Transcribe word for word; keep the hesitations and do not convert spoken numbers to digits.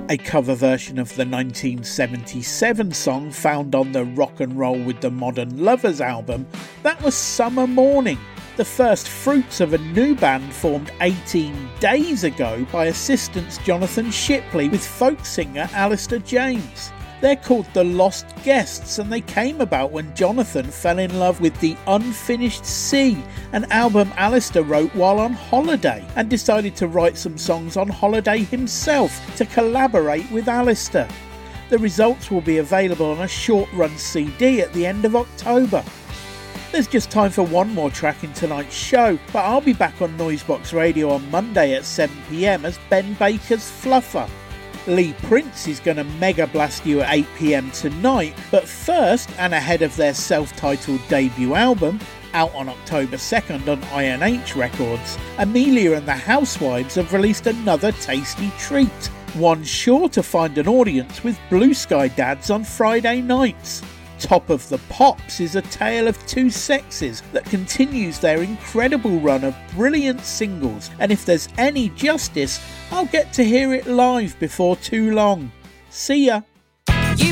a cover version of the nineteen seventy-seven song found on the Rock and Roll with the Modern Lovers album, that was Summer Morning, the first fruits of a new band formed eighteen days ago by assistants Jonathan Shipley with folk singer Alistair James. They're called The Lost Guests, and they came about when Jonathan fell in love with The Unfinished Sea, an album Alistair wrote while on holiday, and decided to write some songs on holiday himself to collaborate with Alistair. The results will be available on a short-run C D at the end of October. There's just time for one more track in tonight's show, but I'll be back on Noisebox Radio on Monday at seven p m as Ben Baker's Fluffer. Lee Prince is going to mega blast you at eight p m tonight, but first, and ahead of their self-titled debut album, out on October second on I N H Records, Amelia and the Housewives have released another tasty treat, one sure to find an audience with Blue Sky Dads on Friday nights. Top of the Pops is a tale of two sexes that continues their incredible run of brilliant singles, and if there's any justice, I'll get to hear it live before too long. See ya!